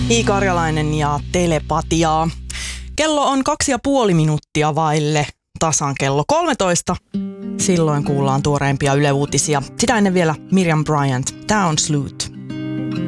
I Karjalainen ja telepatiaa. Kello on 2,5 minuuttia vaille tasan kello 13. Silloin kuullaan tuoreimpia Yle Uutisia. Sitä ennen vielä Miriam Bryant. Tää on Sloot.